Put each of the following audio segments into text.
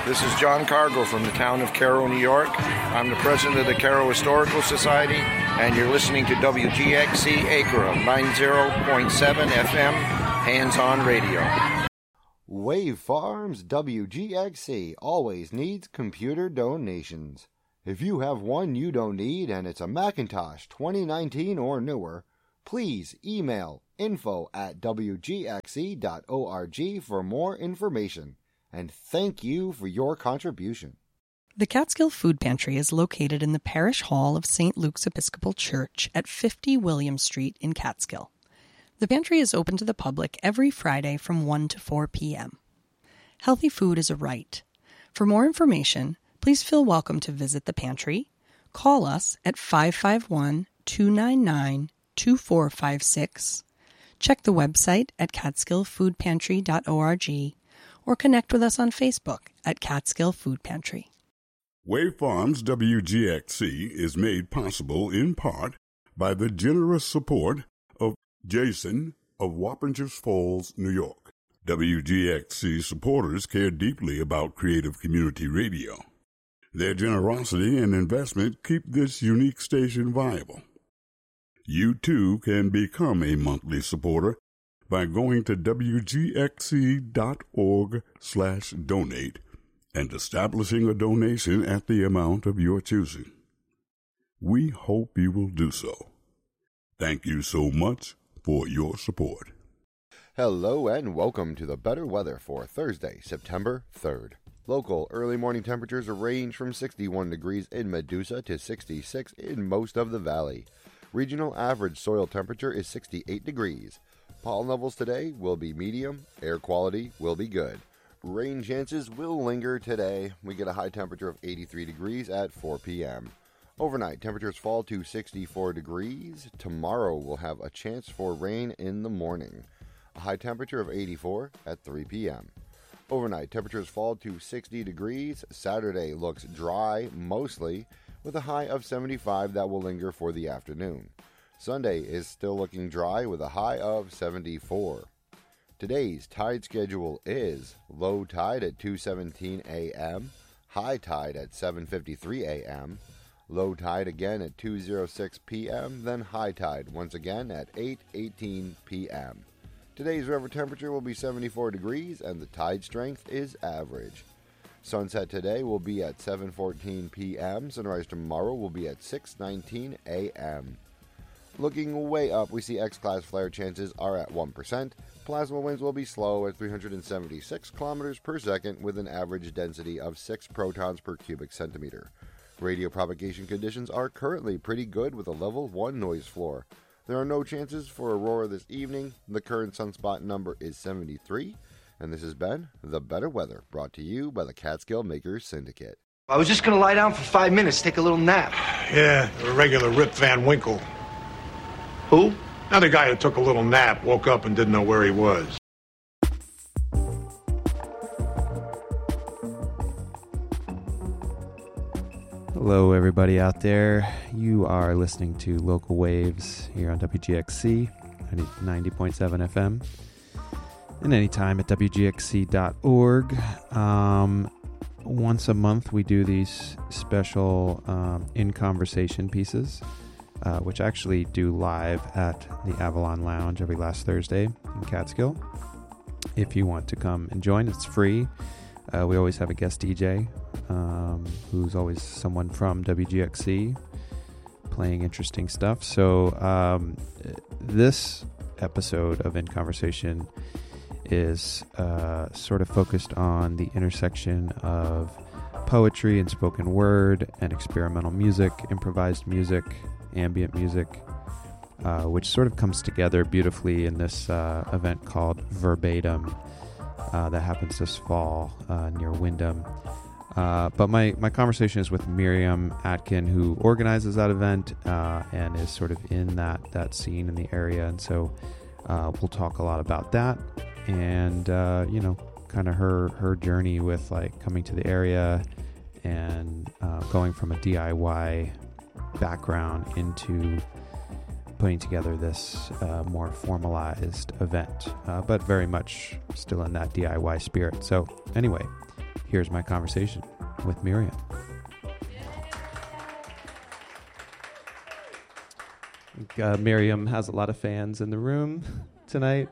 This is John Cargo from the town of Cairo, New York. I'm the president of the Cairo Historical Society, and you're listening to WGXC Acra 90.7 FM, hands-on radio. Wave Farms WGXC always needs computer donations. If you have one you don't need and it's a Macintosh 2019 or newer, please email info@wgxc.org for more information. And thank you for your contribution. The Catskill Food Pantry is located in the Parish Hall of St. Luke's Episcopal Church at 50 William Street in Catskill. The pantry is open to the public every Friday from 1 to 4 p.m. Healthy food is a right. For more information, please feel welcome to visit the pantry. Call us at 551-299-2456. Check the website at catskillfoodpantry.org or connect with us on Facebook at Catskill Food Pantry. Wave Farms WGXC is made possible in part by the generous support of Jason of Wappingers Falls, New York. WGXC supporters care deeply about creative community radio. Their generosity and investment keep this unique station viable. You too can become a monthly supporter by going to wgxc.org/donate and establishing a donation at the amount of your choosing. We hope you will do so. Thank you so much for your support. Hello and welcome to the better weather for Thursday, September 3rd. Local early morning temperatures range from 61 degrees in Medusa to 66 in most of the valley. Regional average soil temperature is 68 degrees. Pollen levels today will be medium. Air quality will be good. Rain chances will linger today. We get a high temperature of 83 degrees at 4 p.m. Overnight, temperatures fall to 64 degrees. Tomorrow we'll have a chance for rain in the morning. A high temperature of 84 at 3 p.m. Overnight, temperatures fall to 60 degrees. Saturday looks dry mostly, with a high of 75 that will linger for the afternoon. Sunday is still looking dry with a high of 74. Today's tide schedule is low tide at 2:17 a.m., high tide at 7:53 a.m., low tide again at 2:06 p.m., then high tide once again at 8:18 p.m. Today's river temperature will be 74 degrees and the tide strength is average. Sunset today will be at 7:14 p.m. Sunrise tomorrow will be at 6:19 a.m. Looking way up, we see X-class flare chances are at 1%. Plasma winds will be slow at 376 kilometers per second with an average density of 6 protons per cubic centimeter. Radio propagation conditions are currently pretty good with a level 1 noise floor. There are no chances for aurora this evening. The current sunspot number is 73. And this has been The Better Weather, brought to you by the Catskill Makers Syndicate. I was just going to lie down for 5 minutes, take a little nap. Yeah, a regular Rip Van Winkle. Who? Another guy who took a little nap, woke up and didn't know where he was. Hello, everybody out there. You are listening to Local Waves here on WGXC 90.7 FM. And anytime at WGXC.org. Once a month, we do these special In Conversation pieces, which I actually do live at the Avalon Lounge every last Thursday in Catskill. If you want to come and join, it's free. We always have a guest DJ who's always someone from WGXC playing interesting stuff. So this episode of In Conversation is sort of focused on the intersection of poetry and spoken word and experimental music, improvised music, ambient music, which sort of comes together beautifully in this event called Verbatim that happens this fall near Wyndham. But my conversation is with Miriam Atkin, who organizes that event and is sort of in that scene in the area. And so we'll talk a lot about that and, kind of her journey with like coming to the area and going from a DIY background into putting together this more formalized event, but very much still in that DIY spirit. So anyway, here's my conversation with Miriam. Miriam has a lot of fans in the room tonight.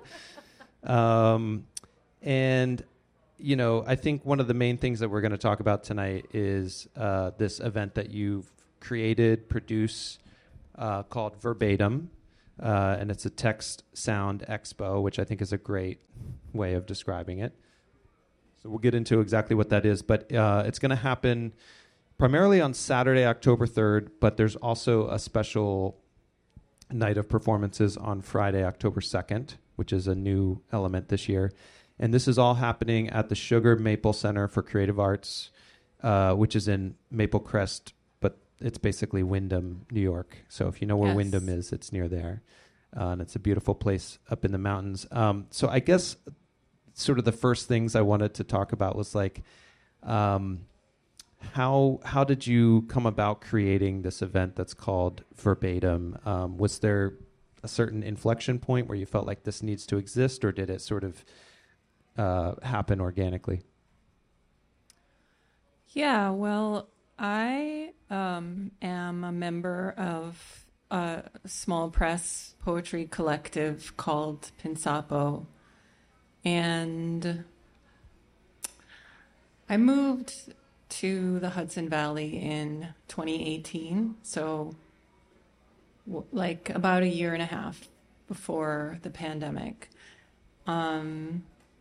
And, you know, I think one of the main things that we're going to talk about tonight is this event that you've created, produced, called Verbatim. And it's a text sound expo, which I think is a great way of describing it. So we'll get into exactly what that is. But it's going to happen primarily on Saturday, October 3rd, but there's also a special night of performances on Friday, October 2nd, which is a new element this year. And this is all happening at the Sugar Maple Center for Creative Arts, which is in Maple Crest, but it's basically Windham, New York. So if you know where Windham is, it's near there. And it's a beautiful place up in the mountains. So I guess sort of the first things I wanted to talk about was like, how did you come about creating this event that's called Verbatim? Was there a certain inflection point where you felt like this needs to exist, or did it sort of happen organically? Yeah, well, I am a member of a small press poetry collective called Pinsapo. And I moved to the Hudson Valley in 2018, so like about a year and a half before the pandemic. And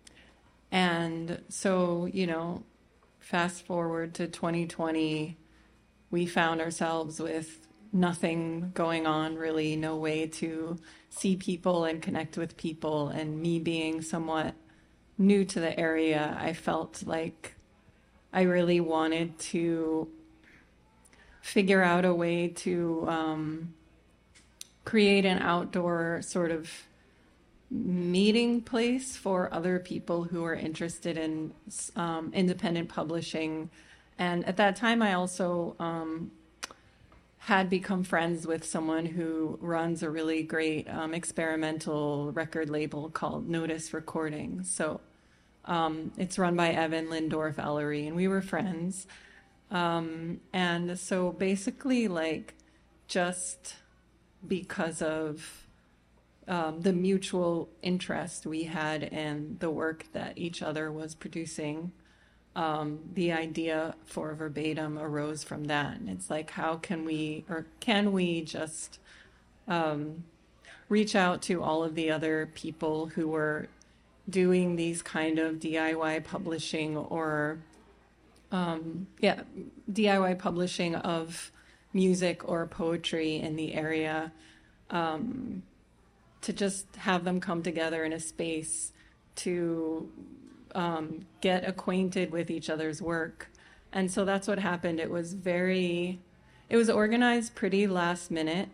so, you know, fast forward to 2020, we found ourselves with nothing going on, really, no way to see people and connect with people. And me being somewhat new to the area, I felt like I really wanted to figure out a way to create an outdoor sort of meeting place for other people who are interested in independent publishing. And at that time, I also had become friends with someone who runs a really great experimental record label called Notice Recordings. So it's run by Evan Lindorf Ellery, and we were friends. And so basically, like, just because of the mutual interest we had in the work that each other was producing, the idea for Verbatim arose from that. And it's like, how can we just reach out to all of the other people who were doing these kind of DIY publishing or DIY publishing of music or poetry in the area, to just have them come together in a space to get acquainted with each other's work. And so that's what happened. It was organized pretty last minute.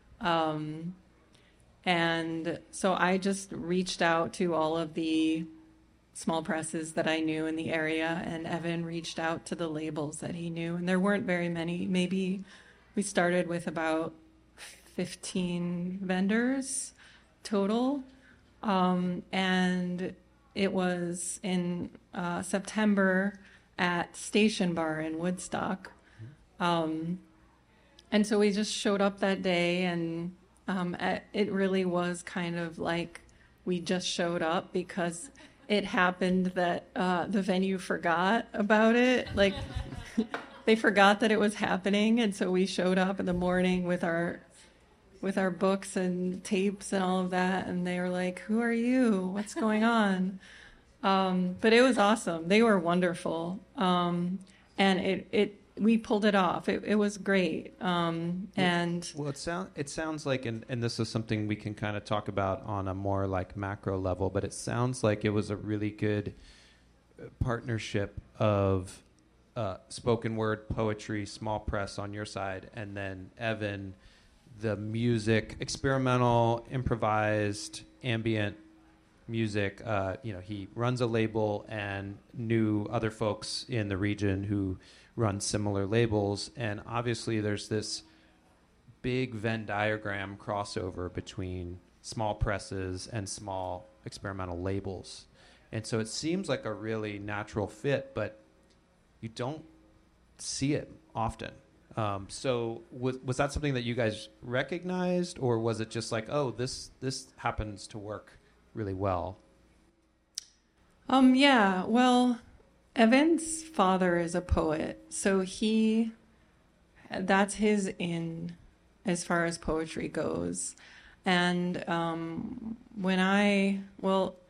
And so I just reached out to all of the small presses that I knew in the area, and Evan reached out to the labels that he knew. And there weren't very many. Maybe we started with about 15 vendors total. And it was in September at Station Bar in Woodstock. And so we just showed up that day, and it really was kind of like we just showed up because it happened that the venue forgot about it. Like, they forgot that it was happening, and so we showed up in the morning with our books and tapes and all of that, and they were like, "Who are you? What's going on?" But it was awesome. They were wonderful, and we pulled it off. It was great. And well, it sounds like, and this is something we can kind of talk about on a more like macro level, but it sounds like it was a really good partnership of spoken word, poetry, small press on your side, and then Evan, the music, experimental, improvised, ambient music. He runs a label and knew other folks in the region who run similar labels. And obviously there's this big Venn diagram crossover between small presses and small experimental labels. And so it seems like a really natural fit, but you don't see it often. So was that something that you guys recognized, or was it just like, oh, this happens to work really well? Yeah, well, Evan's father is a poet, so that's his in as far as poetry goes. And